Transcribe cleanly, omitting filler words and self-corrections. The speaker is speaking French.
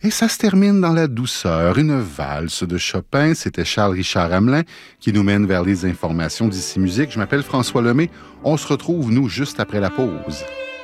Et ça se termine dans la douceur, une valse de Chopin. C'était Charles-Richard Hamelin qui nous mène vers les informations d'Ici Musique. Je m'appelle François Lemay. On se retrouve, nous, juste après la pause.